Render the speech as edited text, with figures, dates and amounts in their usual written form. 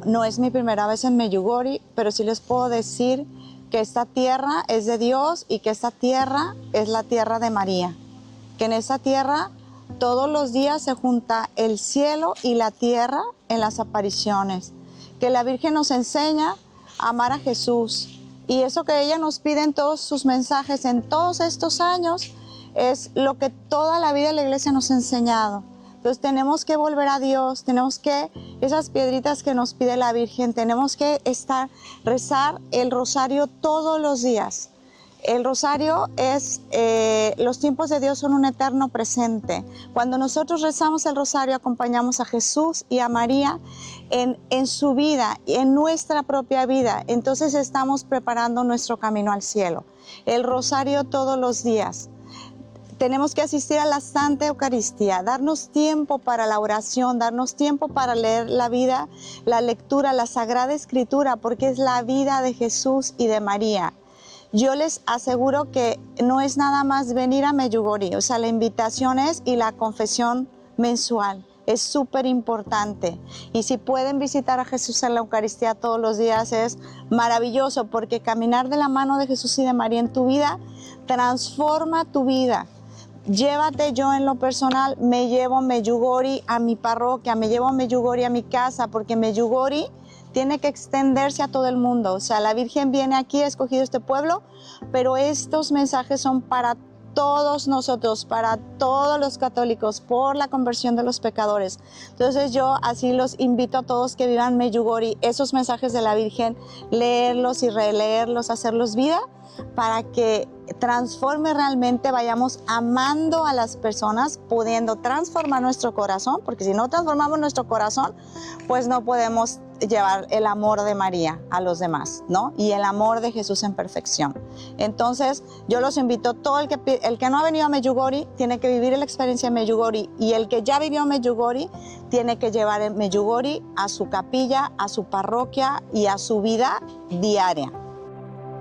no es mi primera vez en Medjugorje, pero sí les puedo decir que esta tierra es de Dios y que esta tierra es la tierra de María. Que en esa tierra todos los días se junta el cielo y la tierra en las apariciones. Que la Virgen nos enseña a amar a Jesús. Y eso que ella nos pide en todos sus mensajes, en todos estos años, es lo que toda la vida la Iglesia nos ha enseñado. Entonces tenemos que volver a Dios, tenemos que, esas piedritas que nos pide la Virgen, tenemos que rezar el rosario todos los días. El rosario es, los tiempos de Dios son un eterno presente. Cuando nosotros rezamos el rosario, acompañamos a Jesús y a María en su vida, en nuestra propia vida. Entonces estamos preparando nuestro camino al cielo. El rosario todos los días. Tenemos que asistir a la Santa Eucaristía, darnos tiempo para la oración, darnos tiempo para leer la vida, la lectura, la Sagrada Escritura, porque es la vida de Jesús y de María. Yo les aseguro que no es nada más venir a Medjugorje, o sea, la invitación es y la confesión mensual. Es súper importante. Y si pueden visitar a Jesús en la Eucaristía todos los días es maravilloso, porque caminar de la mano de Jesús y de María en tu vida transforma tu vida. Llévate, yo en lo personal me llevo Medjugorje a mi parroquia, me llevo Medjugorje a mi casa, porque Medjugorje tiene que extenderse a todo el mundo. O sea, la Virgen viene aquí, ha escogido este pueblo, pero estos mensajes son para todos nosotros, para todos los católicos, por la conversión de los pecadores. Entonces yo así los invito a todos que vivan Medjugorje, esos mensajes de la Virgen, leerlos y releerlos, hacerlos vida, para que transforme realmente, vayamos amando a las personas, pudiendo transformar nuestro corazón, porque si no transformamos nuestro corazón, pues no podemos llevar el amor de María a los demás, ¿no? Y el amor de Jesús en perfección. Entonces, yo los invito, todo el que no ha venido a Medjugorje tiene que vivir la experiencia de Medjugorje, y el que ya vivió en Medjugorje tiene que llevar Medjugorje a su capilla, a su parroquia y a su vida diaria.